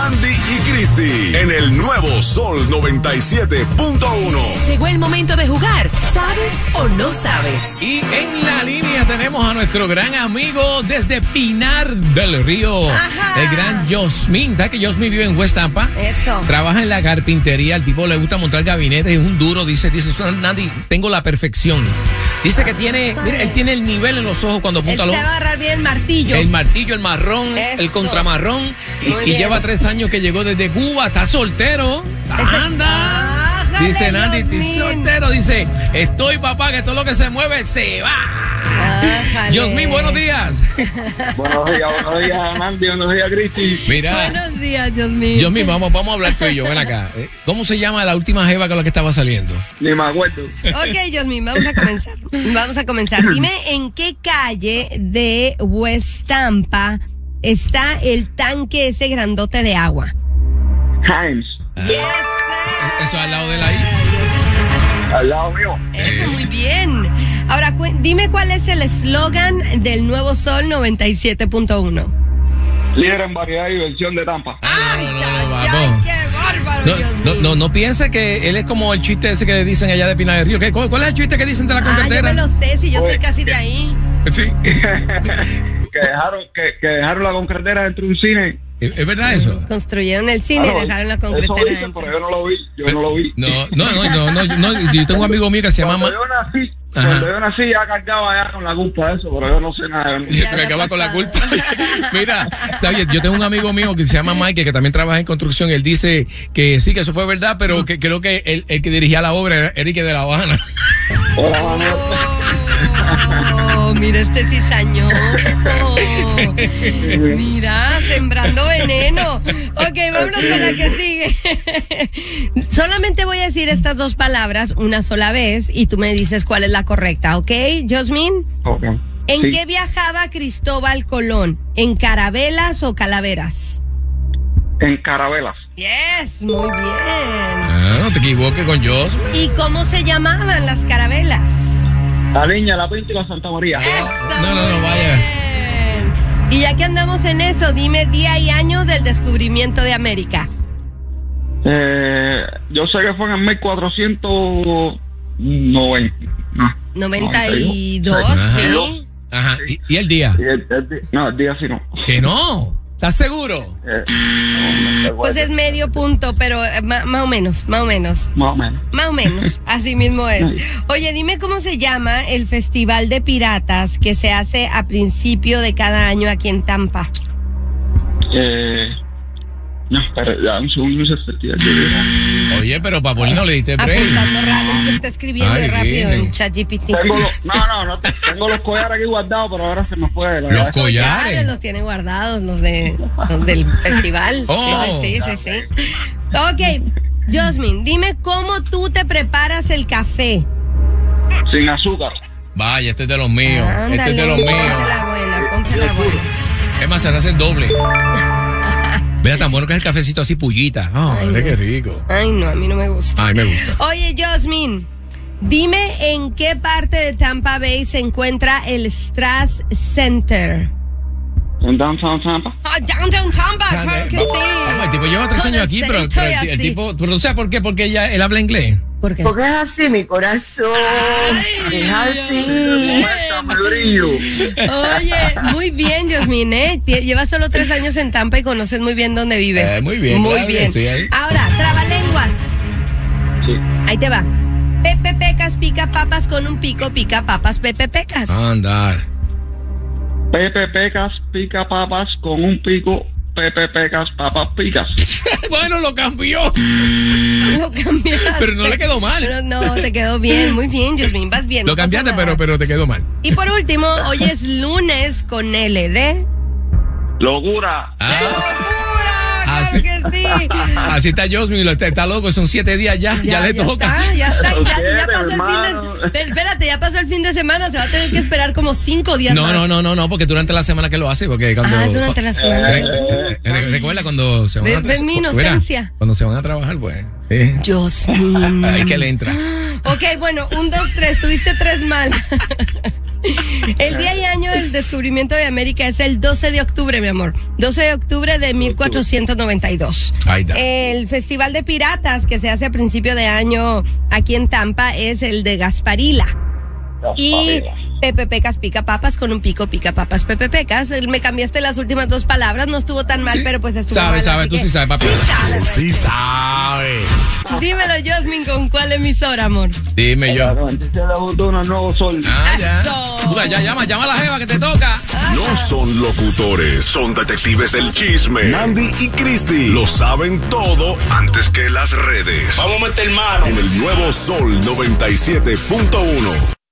Andy y Christy en el nuevo Sol 97.1. Llegó el momento de jugar. ¿Sabes o no sabes? Y en la línea tenemos a nuestro gran amigo desde Pinar del Río. Ajá. El gran Josmin. ¿Sabes que Josmin vive en West Tampa? Eso. Trabaja en la carpintería. El tipo le gusta montar gabinetes. Es un duro. Dice, Andy, tengo la perfección. Dice que tiene, mira, él tiene el nivel en los ojos cuando apunta Él los... se va a agarrar bien el martillo. El martillo, el marrón, Eso. el contramarrón. Y bien. lleva 3 años que llegó desde Cuba. Está soltero. Anda. Ájale, Dice Nandy, estoy Josmin. soltero. Dice, estoy papá, que todo lo que se mueve se va. Ájale. Josmin, buenos días. Buenos días, Nandy, buenos días, Cristi. Mira, Buenos días, Josmin. Josmin, vamos a hablar tú y yo. Ven acá. ¿Cómo se llama la última jeva con la que estaba saliendo? Ni me acuerdo. Ok, Josmin, vamos a comenzar. Dime en qué calle de West Tampa está el tanque ese grandote de agua. Heinz, Eso al lado de la I. al lado mío. Eso, muy bien. Ahora, dime cuál es el eslogan del Nuevo Sol 97.1. Líder en variedad y diversión de Tampa. Ay, vamos. qué bárbaro, Dios mío. No piense que él es como el chiste ese que dicen allá de Pinar del Río. ¿Cuál es el chiste que dicen de la Yo concretera? me lo sé, si yo soy casi de ahí. Sí. que dejaron la concretera dentro de un cine. ¿Es verdad eso? Construyeron el cine y dejaron la Eso concretera dicen, dentro. pero yo no lo vi. No, yo tengo un amigo mío que se llama... Cuando yo nací ya cargaba ya con la culpa de eso, pero yo no sé nada. Yo te acaba con la culpa. Mira, ¿sabes? Yo tengo un amigo mío que se llama Mike, que también trabaja en construcción. Él dice que sí, que eso fue verdad, pero que creo que el que dirigía la obra era Eric de La Habana. Oh, mira este cizañoso. Mira, sembrando veneno. Ok, vámonos con la que sigue. Solamente voy a decir estas 2 palabras una sola vez y tú me dices cuál es la correcta, ¿ok, Josmin? Okay. ¿En Sí. qué viajaba Cristóbal Colón? ¿En carabelas o calaveras? En carabelas. Yes, muy bien. No te equivoques con Jos. ¿Y cómo se llamaban las carabelas? La Niña, la Pinta y la Santa María. Eso, No, muy vaya. bien. Y ya que andamos en eso, dime día y año del descubrimiento de América. Yo sé que fue en el 1490. No. 92, Ajá. ¿sí? Ajá. ¿Y el día? El día sí no. Que no. ¿Estás seguro? Pues es medio punto, pero más o menos. Más o menos. Más o menos, así mismo es. Oye, dime cómo se llama el Festival de Piratas que se hace a principio de cada año aquí en Tampa. No, pero ya un segundo ese festival de verano. Oye, pero Papolino le diste break. Apuntando rápido, que está escribiendo Ay, rápido bien. en ChatGPT. Tengo los collares aquí guardados, pero ahora se me fue. La Los verdad. collares. Los tiene guardados, los del festival. Oh. Sí. Ok, Josmin, dime cómo tú te preparas el café. Sin azúcar. Vaya, este es de los míos. Ándale, Este es de los míos. ponte la buena. Es más, se hace el doble. Vea, tan bueno que es el cafecito así pullita. Ay, Mira no. qué rico. Ay, no, a mí no me gusta. Ay, me gusta. Oye, Josmin, dime en qué parte de Tampa Bay se encuentra el Strass Center. En Downtown Tampa. Downtown Tampa, claro que sí. El tipo lleva 3 años aquí, pero el tipo... ¿Pero sabes por qué? Porque él habla inglés. ¿Por qué? Porque es así, mi corazón. Es así. Muéstrame brillo. Oye, muy bien, Josmin, ¿eh? Llevas solo 3 años en Tampa y conoces muy bien dónde vives. Muy bien, Muy claro que bien. sí, ahí. Ahora, trabalenguas. Sí. Ahí te va. Pepe Pecas pica papas con un pico, pica papas, Pepe Pecas. Andar. Pepe Pecas pica papas con un pico. Pepe Pecas, papas picas. Bueno, lo cambió. Lo cambiaste. Pero no le quedó mal. Pero no, te quedó bien, muy bien, Josmin, vas bien. Lo no pasa cambiaste, nada. pero te quedó mal. Y por último, hoy es lunes con LD. Locura. ¡Locura! Así- ¡Claro que sí! Así está Josmin, está loco, son 7 días ya le toca. Ya pasó hermano. Espérate, ya pasó el fin de semana, se va a tener que esperar como 5 días más. No, porque durante la semana que lo hace, porque cuando... Es durante la semana. Recuerda cuando se van Ves mi inocencia. Cuando se van a trabajar, pues... Josmin. Ahí que le entra. Ok, bueno, 1, 2, 3, tuviste 3 mal. El día y año del descubrimiento de América es el 12 de octubre, mi amor. 12 de octubre de 1492. Ahí está. El Festival de Piratas que se hace a principio de año aquí en Tampa es el de Gasparilla. Y Pepe Pecas pica papas con un pico pica papas Pepe Pecas. Me cambiaste las últimas dos palabras, no estuvo tan mal, Sí. pero pues estuvo Sabe, mal. sabe, así tú que- sí sabes, papi. Sí sabe. Dímelo, Yasmin, ¿con cuál emisora, amor? Dime yo. Noticia de Botona, Nuevo Sol. Ah, ya. Eso. Puta, ya llama a la jeva que te toca. No son locutores, son detectives del chisme. Mandy y Christy lo saben todo antes que las redes. Vamos a meter mano. En el Nuevo Sol 97.1.